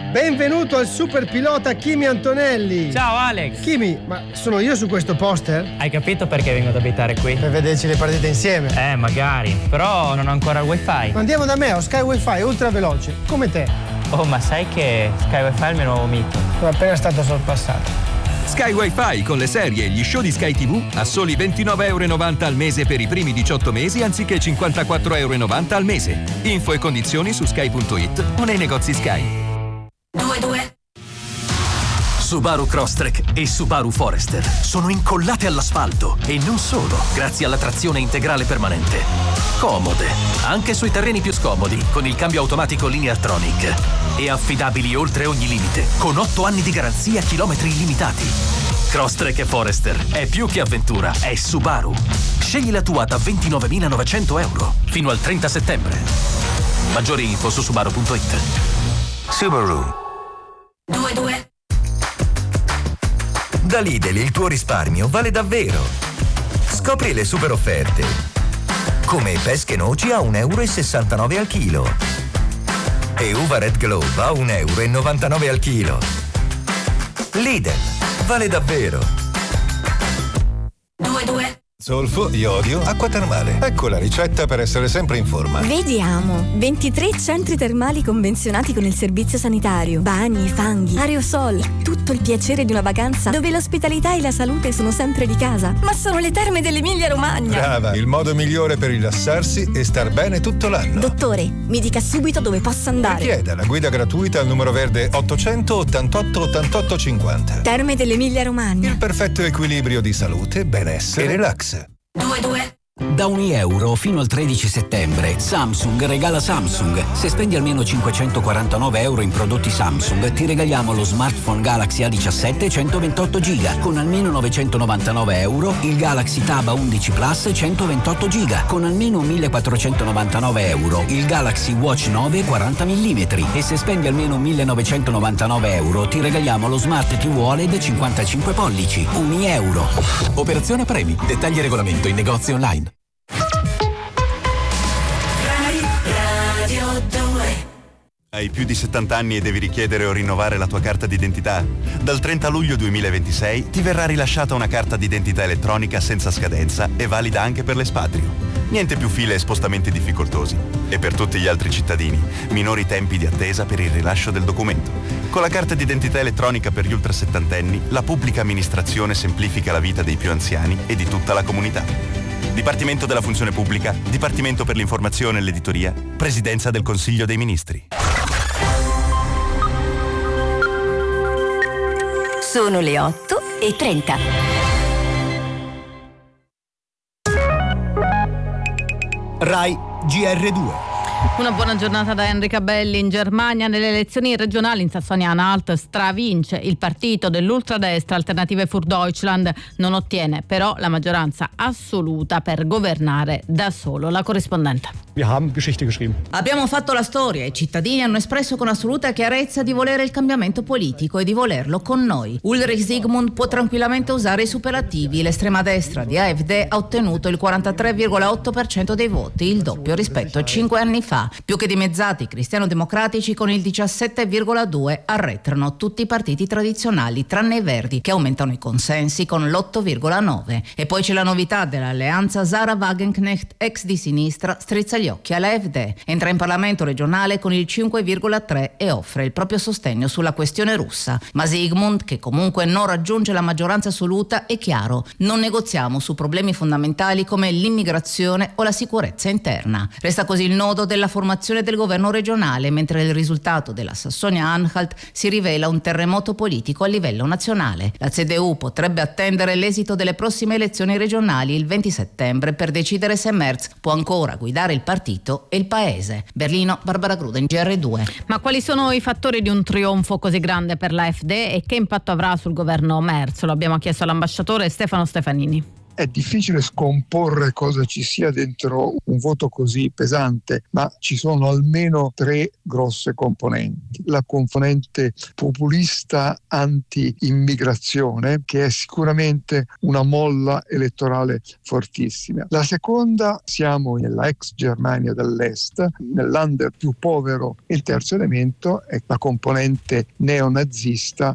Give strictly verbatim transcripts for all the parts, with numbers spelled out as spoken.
Benvenuto al super pilota Kimi Antonelli. Ciao Alex. Kimi, ma sono io su questo poster? Hai capito perché vengo ad abitare qui? Per vederci le partite insieme. Eh, magari, però non ho ancora il wifi. Ma andiamo da me, ho Sky Wi-Fi ultra veloce, come te. Oh, ma sai che Sky Wi-Fi è il mio nuovo mito? Sono appena stato sorpassato. Sky Wi-Fi con le serie e gli show di Sky tivù a soli ventinove virgola novanta euro al mese per i primi diciotto mesi anziché cinquantaquattro virgola novanta euro al mese. Info e condizioni su sky punto it o nei negozi Sky. due due Subaru Crosstrek e Subaru Forester sono incollate all'asfalto e non solo, grazie alla trazione integrale permanente. Comode, anche sui terreni più scomodi, con il cambio automatico Lineartronic. E affidabili oltre ogni limite, con otto anni di garanzia, chilometri illimitati. Crosstrek e Forester è più che avventura, è Subaru. Scegli la tua da ventinovemilanovecento euro fino al trenta settembre. Maggiori info su subaru punto it. Subaru. due due Da Lidl il tuo risparmio vale davvero. Scopri le super offerte. Come pesche noci a un euro e sessantanove al chilo. E uva Red Globe a un euro e novantanove al chilo. Lidl, vale davvero. due due Zolfo, iodio, acqua termale. Ecco la ricetta per essere sempre in forma. Vediamo. ventitré centri termali convenzionati con il servizio sanitario. Bagni, fanghi, aerosol. Tutto il piacere di una vacanza dove l'ospitalità e la salute sono sempre di casa. Ma sono le terme dell'Emilia Romagna. Brava, il modo migliore per rilassarsi e star bene tutto l'anno. Dottore, mi dica subito dove posso andare. Richieda la guida gratuita al numero verde ottocento ottantotto ottantotto cinquanta. Terme dell'Emilia Romagna. Il perfetto equilibrio di salute, benessere e relax. due due Da un euro fino al tredici settembre Samsung regala Samsung. Se spendi almeno cinquecentoquarantanove euro in prodotti Samsung ti regaliamo lo smartphone Galaxy A diciassette centoventotto giga. Con almeno novecentonovantanove euro il Galaxy Tab A undici Plus centoventotto giga. Con almeno millequattrocentonovantanove euro il Galaxy Watch nove quaranta millimetri. E se spendi almeno millenovecentonovantanove euro ti regaliamo lo Smart tivù O L E D cinquantacinque pollici. Un euro. Operazione premi. Dettagli e regolamento in negozi online. Hai più di settanta anni e devi richiedere o rinnovare la tua carta d'identità? Dal trenta luglio duemilaventisei ti verrà rilasciata una carta d'identità elettronica senza scadenza e valida anche per l'espatrio. Niente più file e spostamenti difficoltosi. E per tutti gli altri cittadini, minori tempi di attesa per il rilascio del documento. Con la carta d'identità elettronica per gli ultrasettantenni, la pubblica amministrazione semplifica la vita dei più anziani e di tutta la comunità. Dipartimento della Funzione Pubblica, Dipartimento per l'Informazione e l'Editoria, Presidenza del Consiglio dei Ministri. Sono le otto e trenta. Rai G R due. Una buona giornata da Enrica Belli. In Germania, nelle elezioni regionali in Sassonia-Anhalt, stravince il partito dell'ultradestra Alternative für Deutschland, non ottiene però la maggioranza assoluta per governare da solo. La corrispondente. Abbiamo fatto la storia e i cittadini hanno espresso con assoluta chiarezza di volere il cambiamento politico e di volerlo con noi. Ulrich Siegmund può tranquillamente usare i superlativi. L'estrema destra di A F D ha ottenuto il quarantatré virgola otto per cento dei voti, il doppio rispetto a cinque anni fa. Più che dimezzati i cristiano-democratici con il diciassette virgola due arretrano tutti i partiti tradizionali tranne i Verdi che aumentano i consensi con l'otto virgola nove. E poi c'è la novità dell'alleanza Sarah Wagenknecht, ex di sinistra, strizza gli occhi alla A F D. Entra in Parlamento regionale con il cinque virgola tre e offre il proprio sostegno sulla questione russa. Ma Siegmund, che comunque non raggiunge la maggioranza assoluta, è chiaro: non negoziamo su problemi fondamentali come l'immigrazione o la sicurezza interna. Resta così il nodo della formazione del governo regionale, mentre il risultato della Sassonia-Anhalt si rivela un terremoto politico a livello nazionale. La C D U potrebbe attendere l'esito delle prossime elezioni regionali il venti settembre per decidere se Merz può ancora guidare il partito e il paese. Berlino, Barbara Gruden, G R due. Ma quali sono i fattori di un trionfo così grande per l'A F D e che impatto avrà sul governo Merz? Lo abbiamo chiesto all'ambasciatore Stefano Stefanini. È difficile scomporre cosa ci sia dentro un voto così pesante, ma ci sono almeno tre grosse componenti. La componente populista anti-immigrazione, che è sicuramente una molla elettorale fortissima. La seconda, siamo nella ex Germania dell'Est, nell'under più povero. Il terzo elemento è la componente neonazista.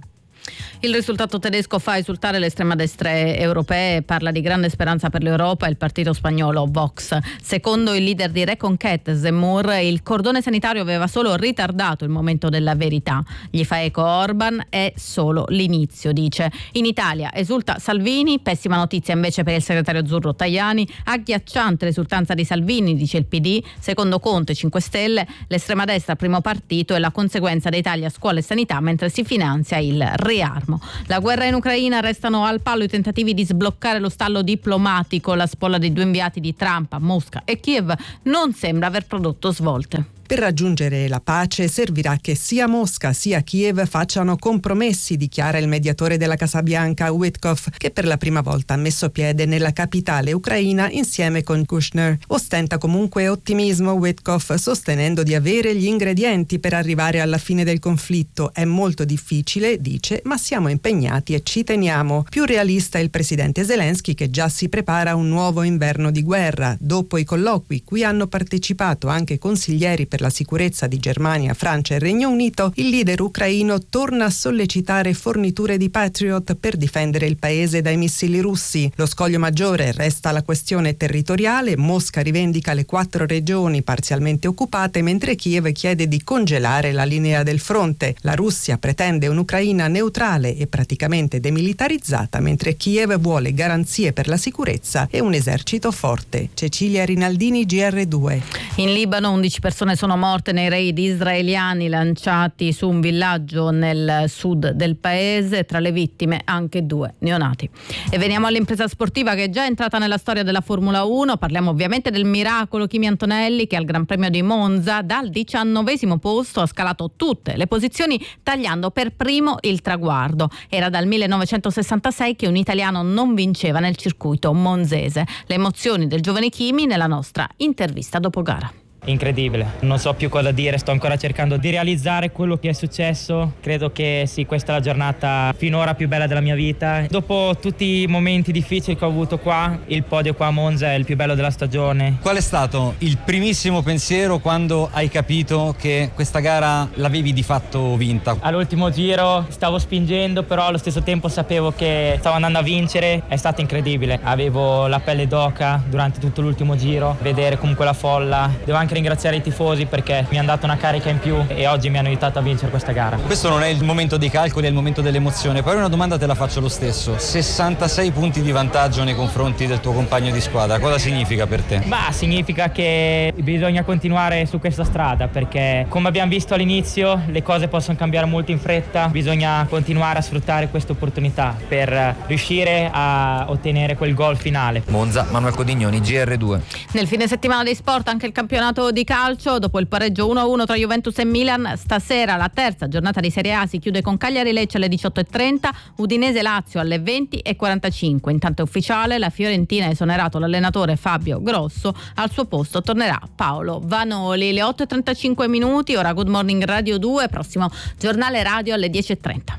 Il risultato tedesco fa esultare le estrema destre europee, parla di grande speranza per l'Europa il partito spagnolo Vox. Secondo il leader di Reconquête, Zemmour, il cordone sanitario aveva solo ritardato il momento della verità. Gli fa eco Orban, è solo l'inizio, dice. In Italia esulta Salvini, pessima notizia invece per il segretario azzurro Tajani, agghiacciante l'esultanza di Salvini, dice il P D. Secondo Conte, cinque Stelle, l'estrema destra primo partito è la conseguenza dei tagli a scuola e sanità mentre si finanzia il riarmo. La guerra in Ucraina, restano al palo i tentativi di sbloccare lo stallo diplomatico. La spola dei due inviati di Trump a Mosca e Kiev non sembra aver prodotto svolte. Per raggiungere la pace servirà che sia Mosca sia Kiev facciano compromessi, dichiara il mediatore della Casa Bianca Witkoff, che per la prima volta ha messo piede nella capitale ucraina insieme con Kushner. Ostenta comunque ottimismo Witkoff, sostenendo di avere gli ingredienti per arrivare alla fine del conflitto. È molto difficile, dice, ma siamo impegnati e ci teniamo. Più realista il presidente Zelensky, che già si prepara a un nuovo inverno di guerra. Dopo i colloqui, cui hanno partecipato anche consiglieri per la sicurezza di Germania, Francia e Regno Unito, il leader ucraino torna a sollecitare forniture di Patriot per difendere il paese dai missili russi. Lo scoglio maggiore resta la questione territoriale. Mosca rivendica le quattro regioni parzialmente occupate, mentre Kiev chiede di congelare la linea del fronte. La Russia pretende un'Ucraina neutrale e praticamente demilitarizzata, mentre Kiev vuole garanzie per la sicurezza e un esercito forte. Cecilia Rinaldini, G R due. In Libano undici persone sono morte nei raid israeliani lanciati su un villaggio nel sud del paese, tra le vittime anche due neonati. E veniamo all'impresa sportiva che è già entrata nella storia della Formula uno. Parliamo ovviamente del miracolo Kimi Antonelli, che al Gran Premio di Monza dal diciannovesimo posto ha scalato tutte le posizioni tagliando per primo il traguardo. Era dal millenovecentosessantasei che un italiano non vinceva nel circuito monzese. Le emozioni del giovane Kimi nella nostra intervista dopo gara. Incredibile, non so più cosa dire, sto ancora cercando di realizzare quello che è successo. Credo che sì, questa è la giornata finora più bella della mia vita. Dopo tutti i momenti difficili che ho avuto qua, il podio qua a Monza è il più bello della stagione. Qual è stato il primissimo pensiero quando hai capito che questa gara l'avevi di fatto vinta? All'ultimo giro stavo spingendo, però allo stesso tempo sapevo che stavo andando a vincere. È stato incredibile, avevo la pelle d'oca durante tutto l'ultimo giro, vedere comunque la folla. Devo anche ringraziare i tifosi perché mi hanno dato una carica in più e oggi mi hanno aiutato a vincere questa gara. Questo non è il momento dei calcoli, è il momento dell'emozione. Poi una domanda te la faccio lo stesso: sessantasei punti di vantaggio nei confronti del tuo compagno di squadra, cosa significa per te? Bah, significa che bisogna continuare su questa strada, perché come abbiamo visto all'inizio le cose possono cambiare molto in fretta. Bisogna continuare a sfruttare questa opportunità per riuscire a ottenere quel gol finale. Monza, Manuel Codignoni, G R due. Nel fine settimana dei sport anche il campionato di calcio. Dopo il pareggio uno a uno tra Juventus e Milan, stasera la terza giornata di Serie A si chiude con Cagliari-Lecce alle diciotto e trenta, Udinese-Lazio alle venti e quarantacinque. Intanto è ufficiale, la Fiorentina ha esonerato l'allenatore Fabio Grosso, al suo posto tornerà Paolo Vanoli. Le otto e trentacinque minuti, ora Good Morning Radio due, prossimo giornale radio alle dieci e trenta.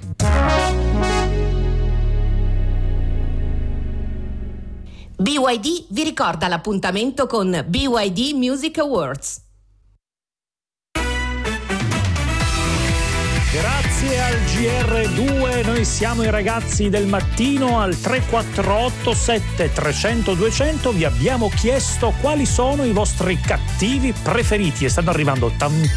B Y D vi ricorda l'appuntamento con B Y D Music Awards. Grazie al G R due, noi siamo i ragazzi del mattino. Al tre quattro otto sette trecento duecento vi abbiamo chiesto quali sono i vostri cattivi preferiti e stanno arrivando tanti